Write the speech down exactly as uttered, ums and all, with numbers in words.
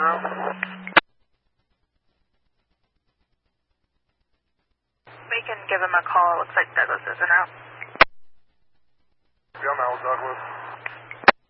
route. We can give him a call. It looks like Douglas is en route. Yeah, I'm out, Douglas.